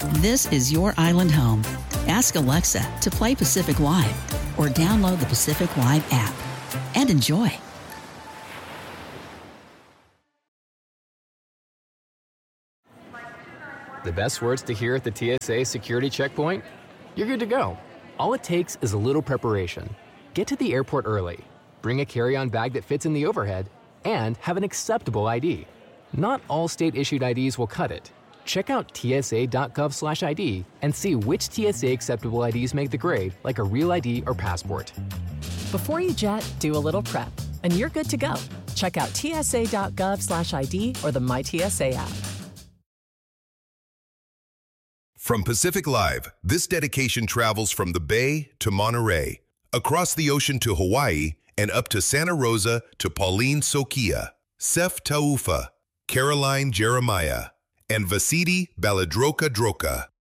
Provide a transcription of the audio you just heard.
This is your island home. Ask Alexa to play Pacific Live or download the Pacific Live app and enjoy. The best words to hear at the TSA security checkpoint? You're good to go. All it takes is a little preparation. Get to the airport early, bring a carry-on bag that fits in the overhead, and have an acceptable ID. Not all state-issued IDs will cut it. Check out tsa.gov/ID and see which TSA acceptable IDs make the grade, like a real ID or passport. Before you jet, do a little prep, and you're good to go. Check out tsa.gov/ID or the MyTSA app. From Pacific Live, this dedication travels from the Bay to Monterey, across the ocean to Hawaii, and up to Santa Rosa to Pauline Sokia, Sef Taufa, Caroline Jeremiah, and Vasidi Baladroka Droka.